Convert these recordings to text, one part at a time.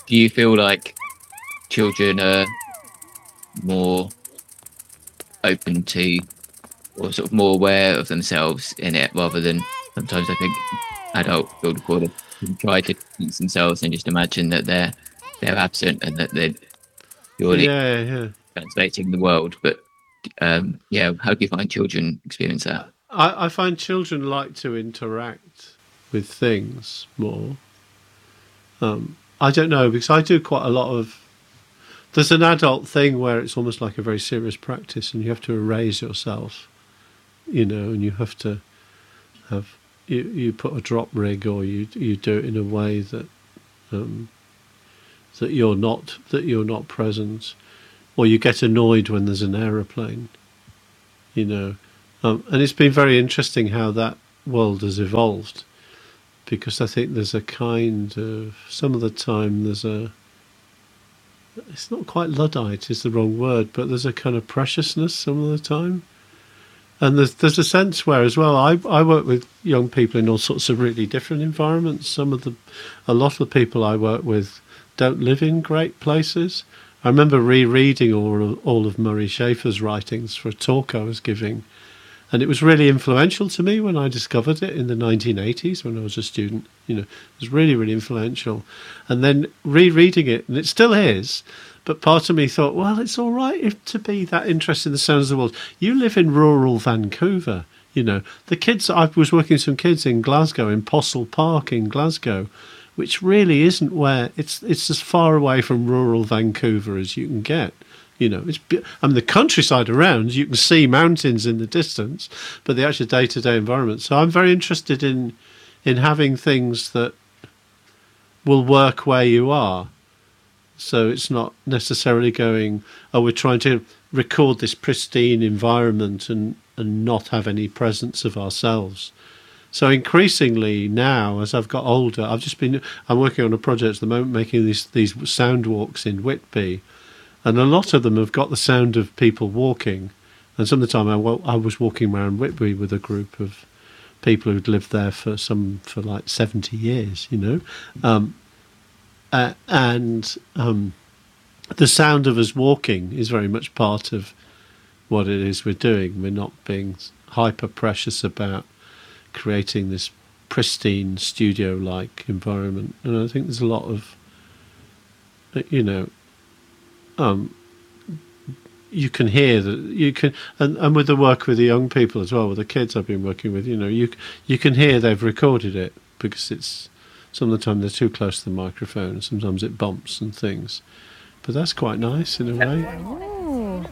Do you feel like children are more open to, or sort of more aware of themselves in it, rather than sometimes I think adult field recorders try to teach themselves and just imagine that they're absent and that they're purely Yeah. translating the world. But yeah, how do you find children experience that? I find children like to interact with things more. I don't know, because I do quite a lot of. There's an adult thing where it's almost like a very serious practice, and you have to erase yourself, and you have to have you put a drop rig, or you do it in a way that that you're not present, or you get annoyed when there's an aeroplane, and it's been very interesting how that world has evolved, because I think there's a kind of, some of the time there's a, it's not quite Luddite is the wrong word, but there's a kind of preciousness some of the time. And there's a sense where as well, I work with young people in all sorts of really different environments. A lot of the people I work with don't live in great places. I remember rereading all of Murray Schafer's writings for a talk I was giving, and it was really influential to me when I discovered it in the 1980s when I was a student. It was really, really influential. And then rereading it, and it still is, but part of me thought, well, it's all right to be that interested in the sounds of the world. You live in rural Vancouver. The kids, I was working with some kids in Glasgow, in Postle Park in Glasgow, which really isn't where, it's as far away from rural Vancouver as you can get. The countryside around, you can see mountains in the distance, but the actual day-to-day environment. So I'm very interested in having things that will work where you are. So it's not necessarily going, we're trying to record this pristine environment and not have any presence of ourselves. So increasingly now, as I've got older, I'm working on a project at the moment, making these sound walks in Whitby. And a lot of them have got the sound of people walking. And some of the time I was walking around Whitby with a group of people who'd lived there for like 70 years, and the sound of us walking is very much part of what it is we're doing. We're not being hyper precious about creating this pristine studio-like environment. And I think there's a lot of, you can hear that and with the work with the young people as well, with the kids I've been working with, you can hear they've recorded it, because it's some of the time they're too close to the microphone, and sometimes it bumps and things, but that's quite nice in a way. Ooh.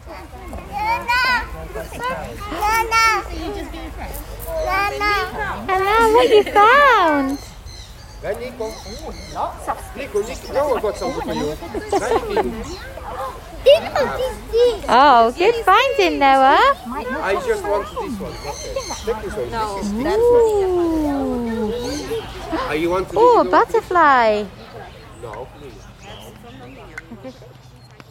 Hello, what you found? No, I got something for you. Oh, good finding, Noah. I just wanted this one. Okay. Take this one. No, ooh. Oh, a butterfly. No, please.